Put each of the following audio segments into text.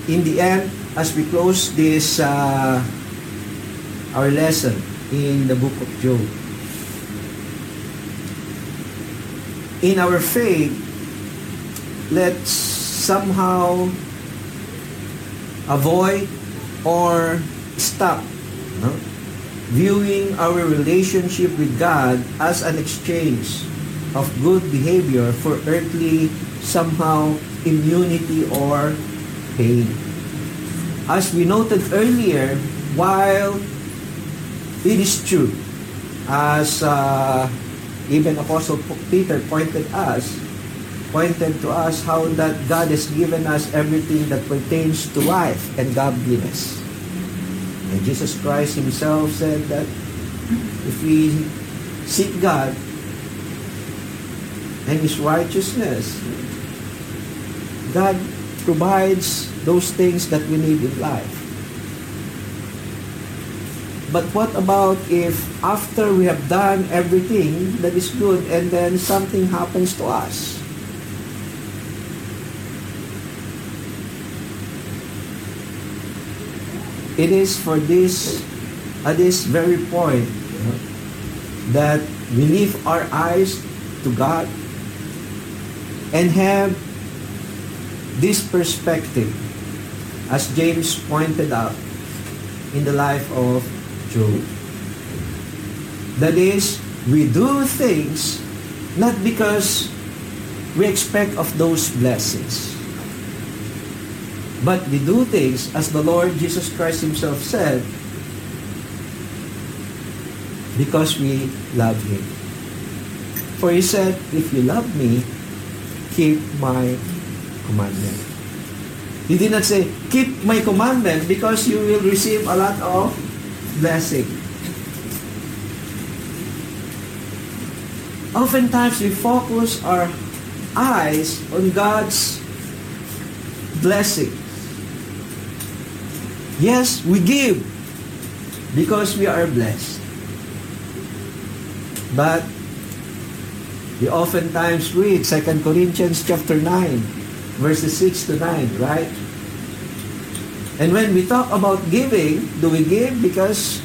in the end, as we close this our lesson in the book of Job, in our faith, let's somehow avoid or stop viewing our relationship with God as an exchange of good behavior for earthly somehow immunity or pain. As we noted earlier, while it is true, as even Apostle Peter pointed to us how that God has given us everything that pertains to life and godliness. And Jesus Christ himself said that if we seek God and his righteousness, God provides those things that we need in life. But what about if after we have done everything that is good and then something happens to us? It is for this, at this very point, that we lift our eyes to God and have this perspective, as James pointed out in the life of Job. That is, we do things not because we expect of those blessings, but we do things, as the Lord Jesus Christ himself said, because we love him. For he said, if you love me, keep my commandment. He did not say, keep my commandment because you will receive a lot of blessing. Oftentimes we focus our eyes on God's blessing. Yes, we give because we are blessed. But we oftentimes read 2 Corinthians chapter 9, verses 6 to 9, right? And when we talk about giving, do we give because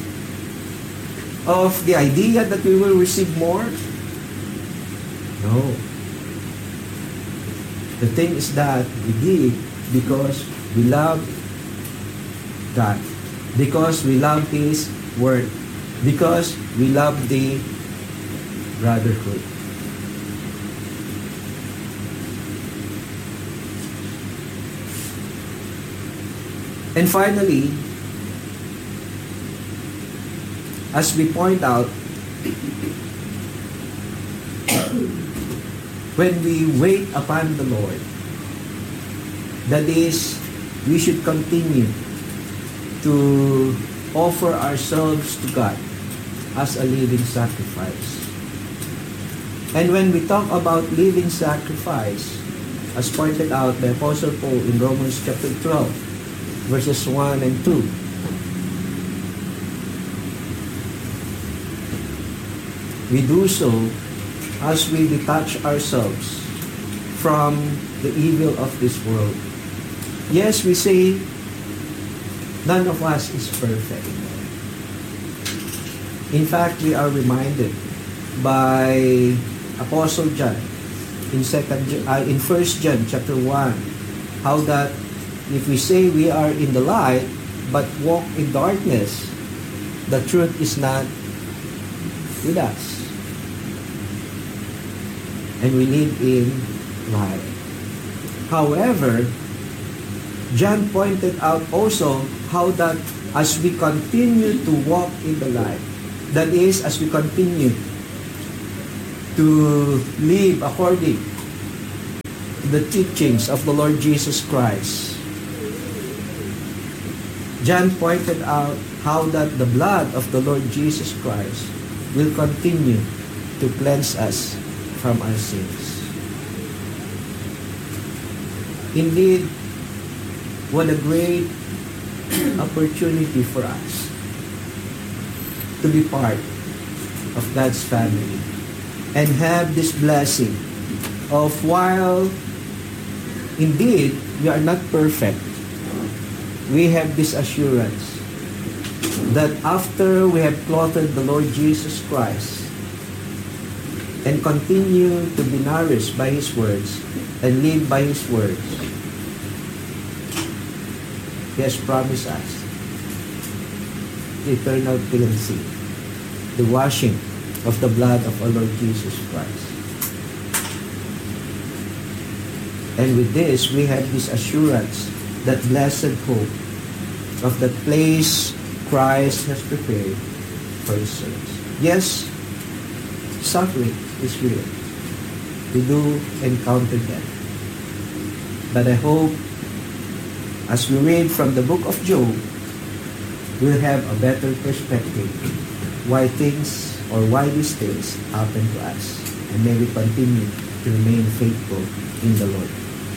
of the idea that we will receive more? No. The thing is that we give because we love God, because we love his word, because we love the brotherhood. And finally, as we point out, when we wait upon the Lord, that is, we should continue to offer ourselves to God as a living sacrifice. And when we talk about living sacrifice, as pointed out by Apostle Paul in Romans chapter 12, verses 1 and 2, we do so as we detach ourselves from the evil of this world. Yes, we say none of us is perfect. In fact, we are reminded by Apostle John in 1 John chapter 1, how that if we say we are in the light but walk in darkness, the truth is not with us. And we live in light. However, John pointed out also how that as we continue to walk in the light, that is, as we continue to live according to the teachings of the Lord Jesus Christ, John pointed out how that the blood of the Lord Jesus Christ will continue to cleanse us from our sins. Indeed, what a great opportunity for us to be part of God's family and have this blessing of, while indeed we are not perfect, we have this assurance that after we have plotted the Lord Jesus Christ and continue to be nourished by His words and live by His words, He has promised us the eternal cleansing, the washing of the blood of our Lord Jesus Christ. And with this, we have this assurance, that blessed hope of the place Christ has prepared for His saints. Yes, suffering is real. We do encounter that. But I hope, as we read from the book of Job, we'll have a better perspective why these things happen to us. And may we continue to remain faithful in the Lord.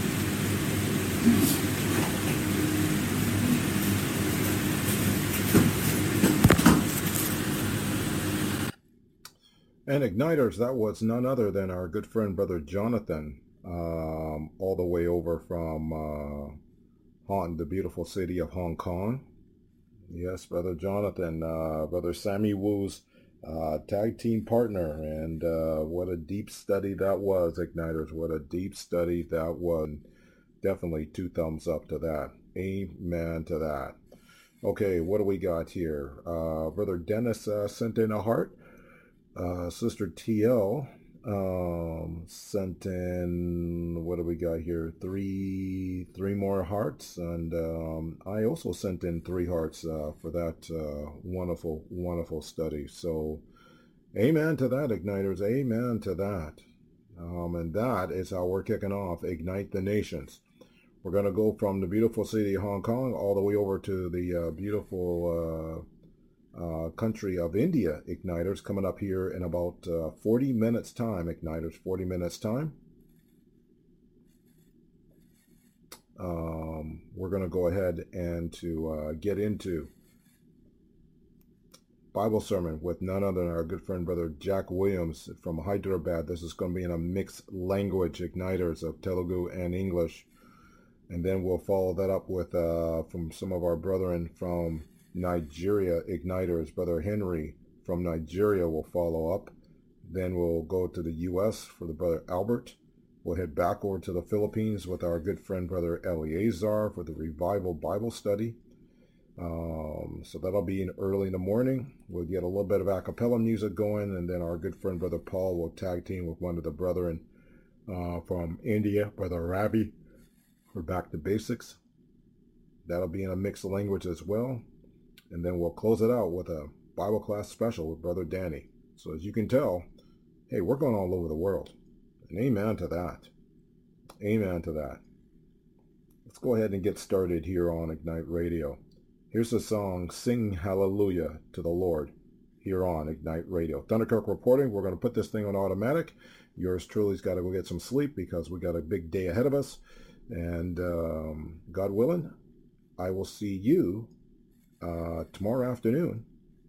And Igniters, that was none other than our good friend, Brother Jonathan, all the way over from the beautiful city of Hong Kong. Yes, Brother Jonathan, Brother Sammy Wu's tag team partner. And what a deep study that was, Igniters. What a deep study that was. Definitely 2 thumbs up to that. Amen to that. Okay, what do we got here? Brother Dennis sent in a heart. Sister TL sent in, what do we got here? Three more hearts, and I also sent in 3 hearts for that wonderful study. So, amen to that, Igniters. Amen to that. And that is how we're kicking off Ignite the Nations. We're going to go from the beautiful city of Hong Kong all the way over to the beautiful country of India, Igniters, coming up here in about 40 minutes time, Igniters, 40 minutes time. We're going to go ahead and to get into Bible sermon with none other than our good friend, Brother Jack Williams from Hyderabad. This is going to be in a mixed language, Igniters, of Telugu and English. And then we'll follow that up with from some of our brethren from Nigeria, Igniters. Brother Henry from Nigeria will follow up. Then we'll go to the U.S. for the Brother Albert. We'll head back over to the Philippines with our good friend Brother Eleazar for the Revival Bible Study. So that'll be early in the morning. We'll get a little bit of a cappella music going, and then our good friend Brother Paul will tag team with one of the brethren from India, Brother Ravi, for Back to Basics. That'll be in a mixed language as well. And then we'll close it out with a Bible class special with Brother Danny. So as you can tell, hey, we're going all over the world. And amen to that. Amen to that. Let's go ahead and get started here on Ignite Radio. Here's the song, Sing Hallelujah to the Lord, here on Ignite Radio. Thunderkirk reporting. We're going to put this thing on automatic. Yours truly's got to go get some sleep because we got a big day ahead of us. And God willing, I will see you tomorrow afternoon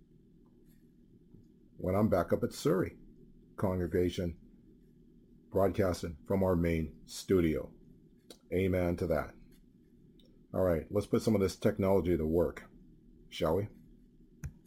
when I'm back up at Surrey congregation, broadcasting from our main studio. Amen to that. All right, let's put some of this technology to work, shall we?